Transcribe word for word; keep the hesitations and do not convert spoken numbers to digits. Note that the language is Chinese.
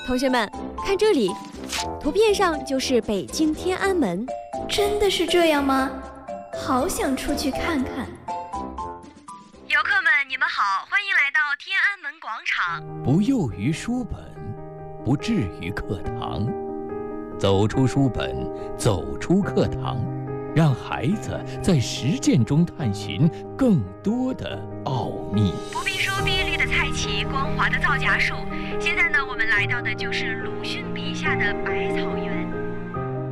同学们，看这里，图片上就是北京天安门。 真的是这样吗？好想出去看看。 游客们，你们好，欢迎来到天安门广场。 不囿于书本，不滞于课堂，走出书本，走出课堂，让孩子在实践中探寻更多的奥秘。 不必说碧绿的菜畦，光滑的皂荚树。现在呢，我们来到的就是鲁迅笔下的百草园。